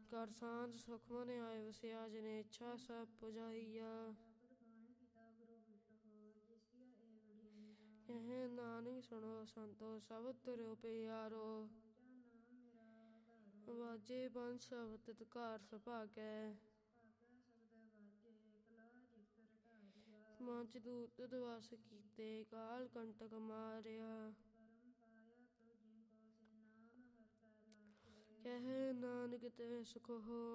ਕਰ ਸਾਂਝ ਸੁਖ ਮਨ ਆਏ ਵਸਿਆ ਜਿਨੇ ਇੱਛਾ ਸਭ ਪੁਜਾਈਆ। ਕਹਿ ਨਾਨਕ ਸੁਣੋ ਸੰਤੋ ਸਭ ਤੁਰਿਓ ਪਿਆਰੋ। ਵਾਜੇ ਬੰਦ ਸ਼ਬਦ ਤਿਤ ਘਰ ਸੁਭਾਗੈ। ਮੰਚ ਦੂਤ ਦਵਸ ਕੀਤੇ ਕਾਲ ਕੰਟਕ ਮਾਰਿਆ। ਕਹਿ ਨਾਨਕ ਤੇ ਸੁਖ ਹੋਇ